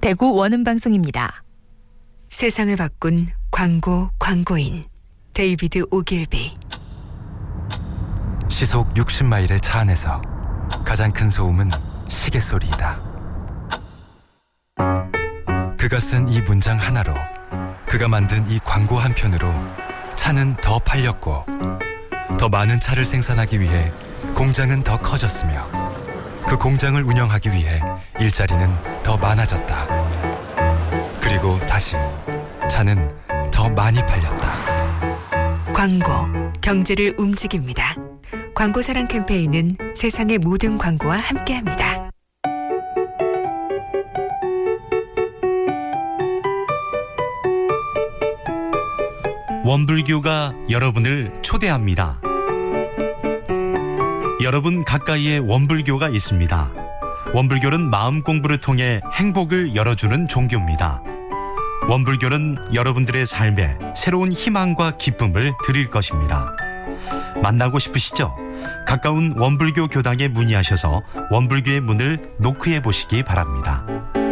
대구 원음방송입니다. 세상을 바꾼 광고인 데이비드 오길비. 시속 60마일의 차 안에서 가장 큰 소음은 시계 소리이다. 그가 쓴 이 문장 하나로, 그가 만든 이 광고 한 편으로 차는 더 팔렸고, 더 많은 차를 생산하기 위해 공장은 더 커졌으며, 그 공장을 운영하기 위해 일자리는 더 많아졌다. 그리고 다시 차는 더 많이 팔렸다. 광고, 경제를 움직입니다. 광고사랑 캠페인은 세상의 모든 광고와 함께합니다. 원불교가 여러분을 초대합니다. 여러분 가까이에 원불교가 있습니다. 원불교는 마음 공부를 통해 행복을 열어주는 종교입니다. 원불교는 여러분들의 삶에 새로운 희망과 기쁨을 드릴 것입니다. 만나고 싶으시죠? 가까운 원불교 교당에 문의하셔서 원불교의 문을 노크해 보시기 바랍니다.